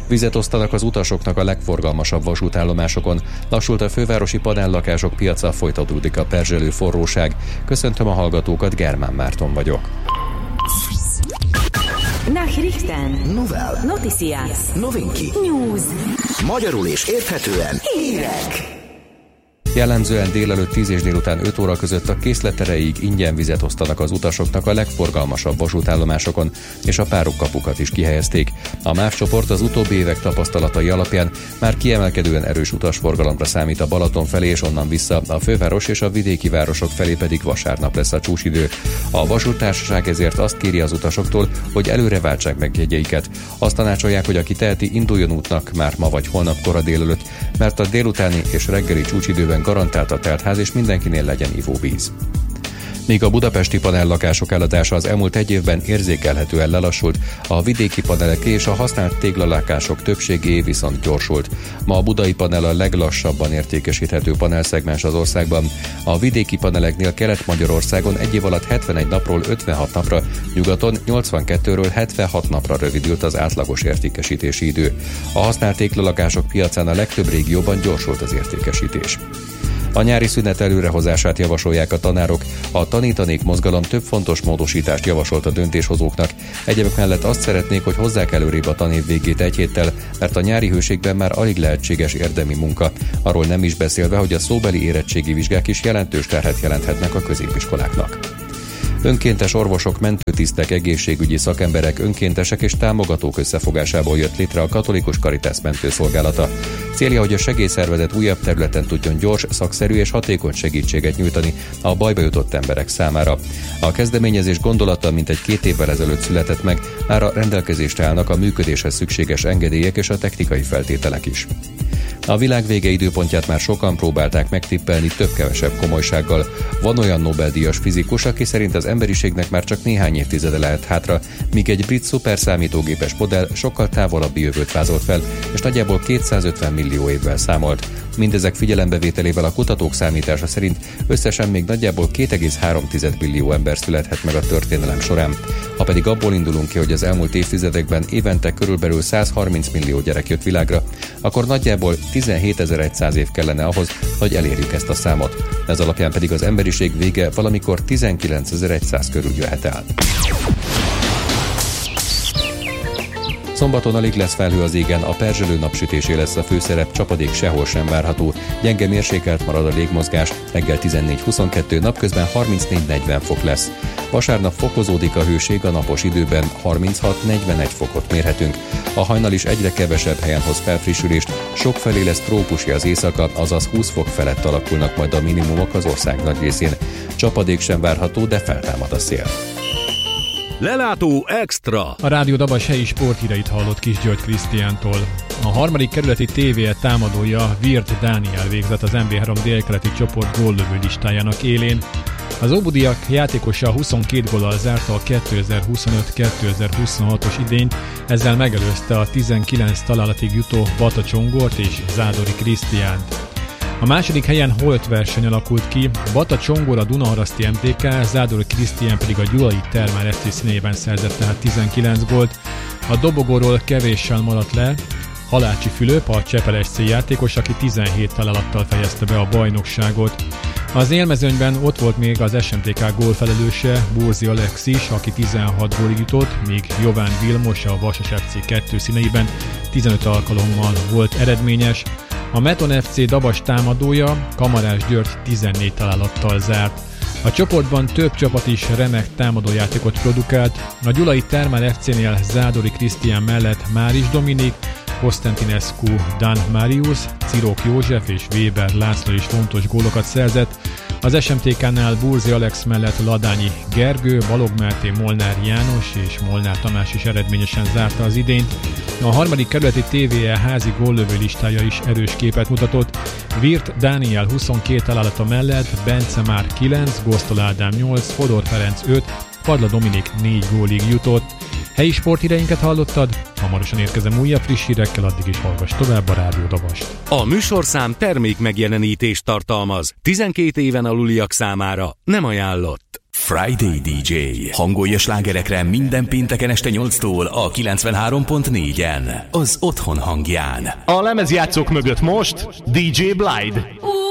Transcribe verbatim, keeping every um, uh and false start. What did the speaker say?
Vizet osztanak az utasoknak a legforgalmasabb vasútállomásokon. Lassult a fővárosi panellakások piaca, folytatódik a perzselő forróság. Köszöntöm a hallgatókat, Germán Márton vagyok. Nachrichten. Novel. Noticias. Novinki. News. Magyarul és érthetően. Hírek. Jellemzően délelőtt tíz és délután öt óra között a készletereig ingyen vizet osztanak az utasoknak a legforgalmasabb vasútállomásokon, és a párokkapukat is kihelyezték. A MÁV csoport az utóbbi évek tapasztalatai alapján már kiemelkedően erős utasforgalomra számít a Balaton felé és onnan vissza, a főváros és a vidéki városok felé pedig vasárnap lesz a csúcsidő. A vasúttársaság ezért azt kéri az utasoktól, hogy előre váltsák meg jegyeiket. Azt tanácsolják, hogy aki teheti, induljon útnak már ma vagy holnap kora délelőtt, mert a délutáni és reggeli csúcsidőben garantált a teltház és mindenkinél legyen ivóvíz. Míg a budapesti panellakások eladása az elmúlt egy évben érzékelhetően lelassult, a vidéki paneleké és a használt téglalakások többségé viszont gyorsult. Ma a budai panel a leglassabban értékesíthető panelszegmens az országban. A vidéki paneleknél Kelet-Magyarországon egy év alatt hetvenegy napról ötvenhat napra, nyugaton nyolcvankettőről hetvenhat napra rövidült az átlagos értékesítési idő. A használt téglalakások piacán a legtöbb régióban gyorsult az értékesítés. A nyári szünet előrehozását javasolják a tanárok. A Tanítanék mozgalom több fontos módosítást javasolt a döntéshozóknak. Egyebek mellett azt szeretnék, hogy hozzák előrébb a tanév végét egy héttel, mert a nyári hőségben már alig lehetséges érdemi munka. Arról nem is beszélve, hogy a szóbeli érettségi vizsgák is jelentős terhet jelenthetnek a középiskoláknak. Önkéntes orvosok, mentőtisztek, egészségügyi szakemberek, önkéntesek és támogatók összefogásából jött létre a Katolikus Caritas mentőszolgálata. Célja, hogy a segélyszervezet újabb területen tudjon gyors, szakszerű és hatékony segítséget nyújtani a bajba jutott emberek számára. A kezdeményezés gondolata mintegy két évvel ezelőtt született meg, már a rendelkezésre állnak a működéshez szükséges engedélyek és a technikai feltételek is. A világ vége időpontját már sokan próbálták megtippelni több-kevesebb komolysággal. Van olyan Nobel-díjas fizikus, aki szerint az emberiségnek már csak néhány évtizede lehet hátra, míg egy brit szuperszámítógépes modell sokkal távolabbi jövőt vázolt fel, és nagyjából kétszázötven millió évvel számolt. Mindezek figyelembevételével a kutatók számítása szerint összesen még nagyjából két egész három billió ember születhet meg a történelem során. Ha pedig abból indulunk ki, hogy az elmúlt évtizedekben évente körülbelül százharminc millió gyerek jött világra, akkor nagyjából tizenhétezer-száz év kellene ahhoz, hogy elérjük ezt a számot. Ez alapján pedig az emberiség vége valamikor tizenkilencezer-száz körül jöhet el. Szombaton alig lesz felhő az égen, a perzselő napsütésé lesz a főszerep, csapadék sehol sem várható. Gyenge mérsékelt marad a légmozgás, reggel tizennégy huszonkettő, napközben harmincnégy-negyven fok lesz. Vasárnap fokozódik a hőség, a napos időben harminchat-negyvenegy fokot mérhetünk. A hajnal is egyre kevesebb helyen hoz felfrissülést, sokfelé lesz trópusi az éjszaka, azaz húsz fok felett alakulnak majd a minimumok az ország nagy részén. Csapadék sem várható, de feltámad a szél. Lelátó extra! A Rádió Dabas helyi sporthíreit hallott Kis György Krisztiántól. A harmadik kerületi té vé támadója Virt Dániel végzett az en bé három délkeleti csoport góllövő listájának élén. Az óbudiak játékosa huszonkét góllal zárta a kétezer-huszonöt kétezer-huszonhatos idényt, ezzel megelőzte a tizenkilenc találatig jutó Bata Csongort és Zádori Krisztiánt. A második helyen holt verseny alakult ki, Bata Csongor a Dunaharaszti em té ká, Zádori Krisztián pedig a Gyulai Termál ef cé színében szerzett tehát tizenkilenc gólt. A dobogóról kevéssel maradt le Halácsi Fülöp, a Csepel es cé játékos, aki tizenhét találattal fejezte be a bajnokságot. Az élmezőnyben ott volt még az es em té ká gólfelelőse, Burzi Alex is, aki tizenhat gólig jutott, míg Jován Vilmos a Vasas ef cé kettő színeiben tizenöt alkalommal volt eredményes. A Meton ef cé Dabas támadója, Kamarás György tizennégy találattal zárt. A csoportban több csapat is remek támadójátékot produkált. A Gyulai Termál ef cénél Zádori Krisztián mellett Máris Dominik, Konstantinescu Dan Marius, Cirok József és Weber László is fontos gólokat szerzett. Az es em té ká-nál Burzi Alex mellett Ladányi Gergő, Balog Máté, Molnár János és Molnár Tamás is eredményesen zárta az idényt. A harmadik kerületi té vé é házi góllövő listája is erős képet mutatott. Virt Dániel huszonkét találata mellett Bence Már kilenc, Gosztol Ádám nyolc, Fodor Ferenc öt, Padla Dominik négy gólig jutott. Helyi sporthíreinket hallottad? Hamarosan érkezem újabb friss hírekkel, addig is hallgass tovább a Rádió Dabast. A műsorszám termék megjelenítést tartalmaz. tizenkét éven aluliak számára nem ajánlott. Friday dé dzsé. Hangolja slágerekre minden pénteken este nyolctól a kilencvenhárom pont négyen. Az otthon hangján. A lemezjátszók mögött most dé dzsé Blyde.